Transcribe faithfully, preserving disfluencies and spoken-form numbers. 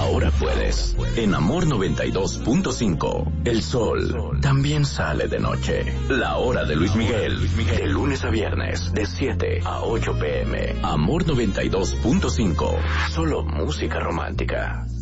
ahora puedes. En Amor noventa y dos punto cinco, el sol también sale de noche. La hora de Luis Miguel, de lunes a viernes, de siete a ocho pm. Amor noventa y dos punto cinco, solo música romántica.